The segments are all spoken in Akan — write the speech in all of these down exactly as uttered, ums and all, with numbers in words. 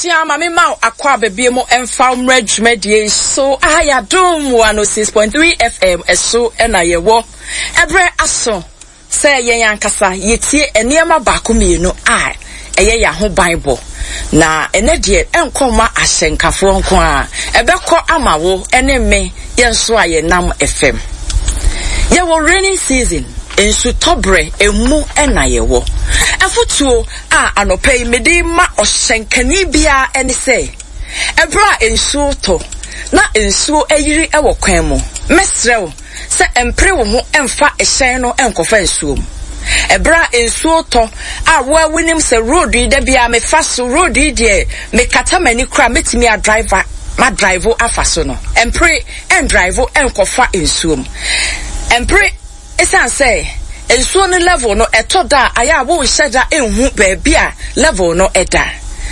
Abusua mami mau akwa bebie mo emfa mredwumedie so aya dum one oh six point three F M eso ena yewo ebre aso se yen yankasa yetie eniema baako mienu a eye ya ho Bible na ene de enkoma ahyenkafo nko a ebekọ amawo ene me yenso aye nam F M ye wo rainy season ensu tobre emu ena yewo afutuo a anopei mede ma ohyenkani bia ene se ebra ensu to na ensu ayiri ewo kwan mu mesrew se empre wo ho emfa ehyen no enkofa ensuom ebra ensu to a wa winim se road de bia me faso road de me kata mani kra metimi a driver ma drive afaso no empre en drive enkofa ensuom empre esan say ensuo no level no etoda aya wo hyeda enhu baabi a level no eda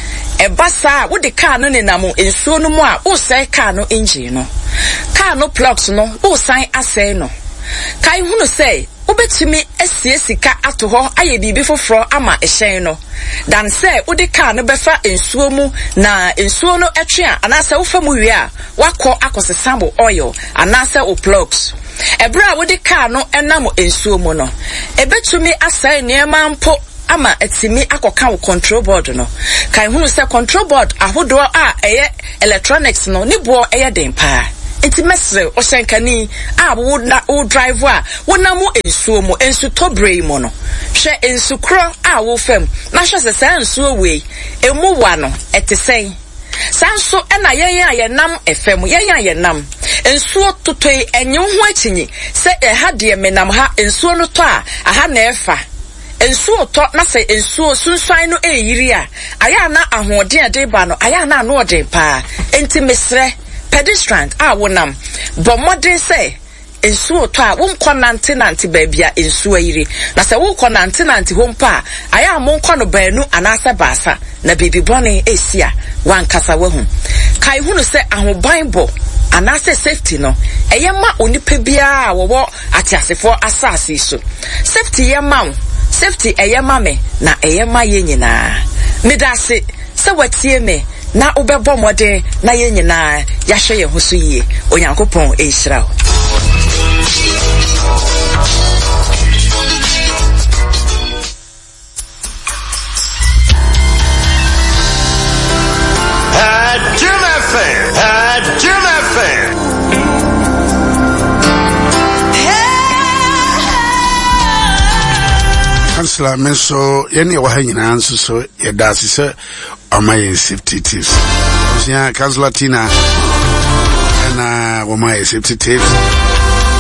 ebasa wo de car no nenam ensuo no mu a wo sai car no engine no car no plugs no wo sai asai no kai hunu say obetimi esie sika ato ho aye bibi foforo ama ehyen no dan say wo de car no befa ensuo mu na ensuo no etwe a anasa wo fa mu wi a wakọ akosesabo oil anasa o plugs ebra wo de car no enam ensuo mu no ebetumi asai niema mpo ama etimi akoka wo control board no kai hunu say control board ahodo a eye electronics no ni bo eye den pa enti mesre o senkani a wo wo drive a wo namu ensuo mu ensu tobre mu no hwe ensu kro a wo fam na hwe se say ensuo we emu wa no etesen sanso ena yen a ye nam efem yen a ye nam ensuo totoi enye ho achinyi se eha de menam ha ensuo no to a aha na efa ensuo to na se ensuo sunsuan no eyiri a aya na ahode ade ba no aya na no ode pa enti mesre pedestrian a wonam bo modern say ensuo to a won konante nante baabia ensuo ayiri na se won konante nante ho mpa aya mon kono baanu anasa baasa na bibi bone esia wan kasa wahu kai hunu se ahoban bo anase safety no eyema onipa bia wo atiasefo asase so safety yema safety eyema me na eyema ye nyina medase se watie me na ubebo mode na ye nyina ya hwe ye hoso yie onyankopon ehira Councillor Menso, yeni wa hanyina nso so yedasi se amaye safety tips. Councillor Tina na wa my safety tips.